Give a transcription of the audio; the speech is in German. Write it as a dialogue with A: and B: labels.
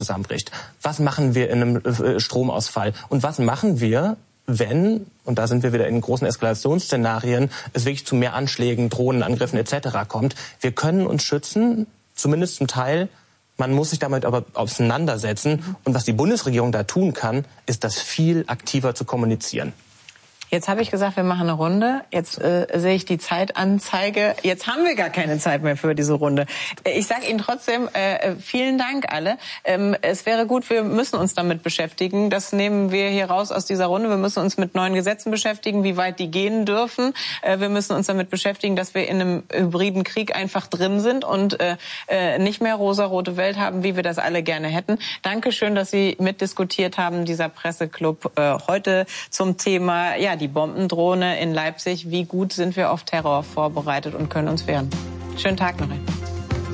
A: zusammenbricht? Was machen wir in einem Stromausfall? Und was machen wir, wenn, und da sind wir wieder in großen Eskalationsszenarien, es wirklich zu mehr Anschlägen, Drohnenangriffen etc. kommt? Wir können uns schützen, zumindest zum Teil. Man muss sich damit aber auseinandersetzen. Und was die Bundesregierung da tun kann, ist, das viel aktiver zu kommunizieren.
B: Jetzt habe ich gesagt, wir machen eine Runde. Jetzt sehe ich die Zeitanzeige. Jetzt haben wir gar keine Zeit mehr für diese Runde. Ich sage Ihnen trotzdem vielen Dank alle. Es wäre gut, wir müssen uns damit beschäftigen. Das nehmen wir hier raus aus dieser Runde. Wir müssen uns mit neuen Gesetzen beschäftigen, wie weit die gehen dürfen. Wir müssen uns damit beschäftigen, dass wir in einem hybriden Krieg einfach drin sind und nicht mehr rosarote Welt haben, wie wir das alle gerne hätten. Dankeschön, dass Sie mitdiskutiert haben, dieser Presseclub heute zum Thema die Bombendrohne in Leipzig. Wie gut sind wir auf Terror vorbereitet und können uns wehren? Schönen Tag noch.